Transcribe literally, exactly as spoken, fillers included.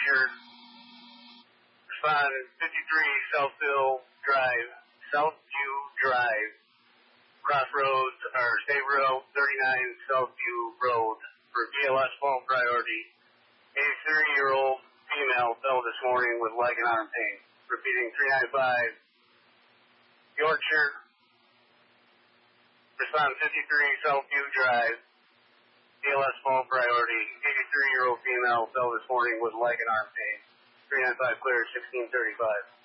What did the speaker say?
Yorkshire. Respond fifty-three Southville Drive, Southview Drive. Crossroads, or State Route thirty-nine Southview Road for B L S phone priority. eighty-three-year-old female fell this morning with leg and arm pain. Repeating three ninety-five Yorkshire. Respond fifty-three Southview Drive. B L S phone priority. eighty-three-year-old female fell this morning with leg and arm pain. three ninety-five clear, sixteen thirty-five.